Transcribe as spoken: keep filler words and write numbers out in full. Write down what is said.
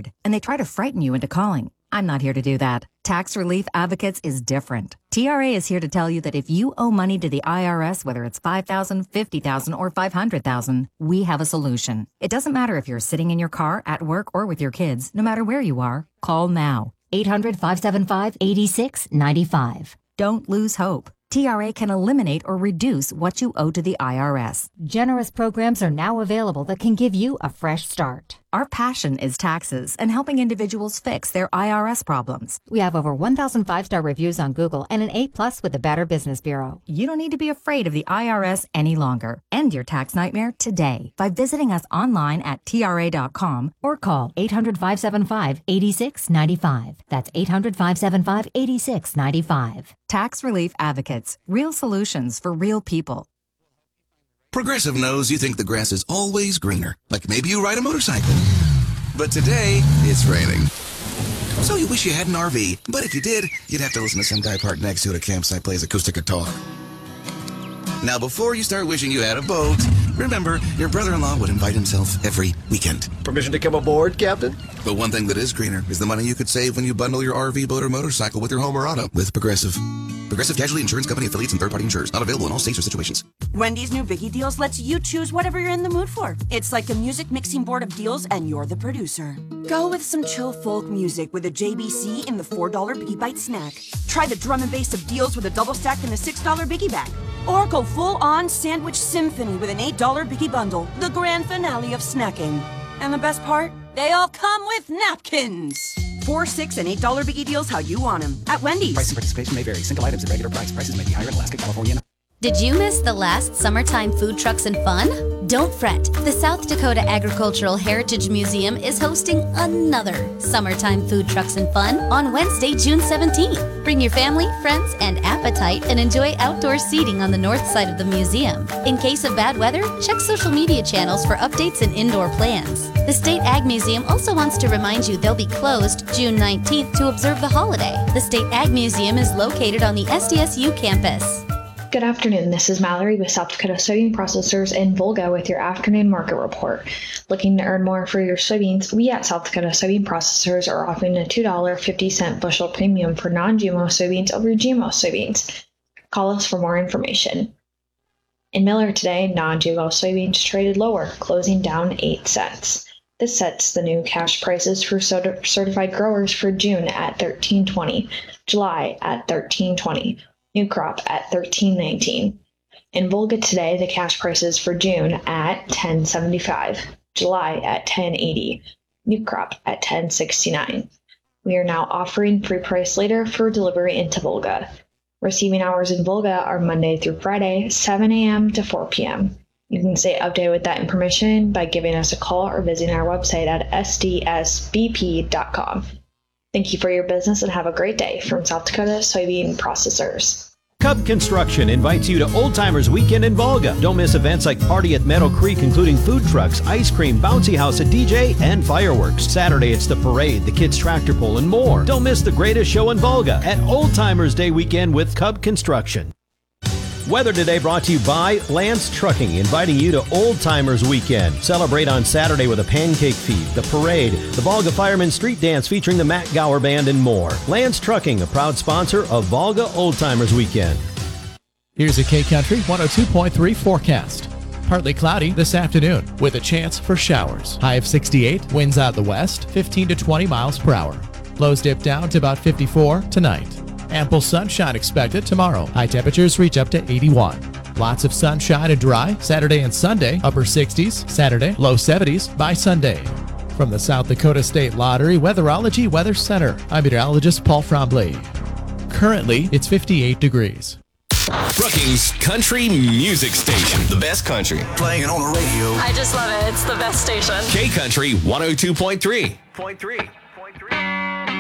scared, and they try to frighten you into calling. I'm not here to do that. Tax Relief Advocates is different. T R A is here to tell you that if you owe money to the I R S, whether it's five thousand dollars, fifty thousand dollars, or five hundred thousand dollars, we have a solution. It doesn't matter if you're sitting in your car, at work, or with your kids. No matter where you are, call now. eight hundred, five seven five, eight six nine five. Don't lose hope. T R A can eliminate or reduce what you owe to the I R S. Generous programs are now available that can give you a fresh start. Our passion is taxes and helping individuals fix their I R S problems. We have over one thousand five-star reviews on Google and an A plus with the Better Business Bureau. You don't need to be afraid of the I R S any longer. End your tax nightmare today by visiting us online at T R A dot com or call eight hundred, five seven five, eight six nine five. That's eight hundred, five seven five, eight six nine five. Tax Relief Advocates. Real solutions for real people. Progressive knows you think the grass is always greener, like maybe you ride a motorcycle. But today, it's raining. So you wish you had an R V, but if you did, you'd have to listen to some guy parked next to it at a campsite plays acoustic guitar. Now, before you start wishing you had a boat, remember, your brother-in-law would invite himself every weekend. Permission to come aboard, Captain? But one thing that is greener is the money you could save when you bundle your R V, boat, or motorcycle with your home or auto with Progressive. Progressive Casualty Insurance Company affiliates and third-party insurers. Not available in all states or situations. Wendy's new Biggie Deals lets you choose whatever you're in the mood for. It's like a music mixing board of deals, and you're the producer. Go with some chill folk music with a J B C in the four dollar Biggie Bite snack. Try the drum and bass of deals with a double stack in the six dollar Biggie bag. Or go full-on sandwich symphony with an eight dollar Biggie bundle. The grand finale of snacking. And the best part? They all come with napkins. Four, six, and eight dollar Biggie Deals how you want them. At Wendy's. Price and participation may vary. Single items at regular price. Prices may be higher in Alaska, California. Did you miss the last Summertime Food Trucks and Fun? Don't fret. The South Dakota Agricultural Heritage Museum is hosting another Summertime Food Trucks and Fun on Wednesday, June seventeenth. Bring your family, friends, and appetite and enjoy outdoor seating on the north side of the museum. In case of bad weather, check social media channels for updates and indoor plans. The State Ag Museum also wants to remind you they'll be closed June nineteenth to observe the holiday. The State Ag Museum is located on the S D S U campus. Good afternoon. This is Mallory with South Dakota Soybean Processors in Volga with your afternoon market report. Looking to earn more for your soybeans, we at South Dakota Soybean Processors are offering a two dollars and fifty cents bushel premium for non-G M O soybeans over G M O soybeans. Call us for more information. In Miller today, non-G M O soybeans traded lower, closing down eight cents. This sets the new cash prices for certified growers for June at thirteen twenty, July at thirteen twenty. New crop at thirteen nineteen. In Volga today, the cash prices for June at ten seventy-five, July at ten eighty, new crop at ten sixty-nine. We are now offering free price later for delivery into Volga. Receiving hours in Volga are Monday through Friday, seven a.m. to four p.m. You can stay updated with that information by giving us a call or visiting our website at s d s b p dot com. Thank you for your business and have a great day from South Dakota Soybean Processors. Cub Construction invites you to Old Timers Weekend in Volga. Don't miss events like Party at Meadow Creek, including food trucks, ice cream, bouncy house, a D J, and fireworks. Saturday, it's the parade, the kids' tractor pull, and more. Don't miss the greatest show in Volga at Old Timers Day Weekend with Cub Construction. Weather today brought to you by Lance Trucking, inviting you to Old Timers Weekend. Celebrate on Saturday with a pancake feed, the parade, the Volga Fireman Street Dance featuring the Matt Gower Band, and more. Lance Trucking, a proud sponsor of Volga Old Timers Weekend. Here's a K Country one oh two point three forecast. Partly cloudy this afternoon with a chance for showers. High of sixty-eight, winds out of the west, fifteen to twenty miles per hour. Lows dip down to about fifty-four tonight. Ample sunshine expected tomorrow. High temperatures reach up to eighty-one. Lots of sunshine and dry Saturday and Sunday. Upper sixties Saturday, low seventies by Sunday. From the South Dakota State Lottery Weatherology Weather Center, I'm meteorologist Paul Frombley. Currently, it's fifty-eight degrees. Brookings Country Music Station. The best country. Playing it on the radio. I just love it. It's the best station. K Country one oh two point three. Point three.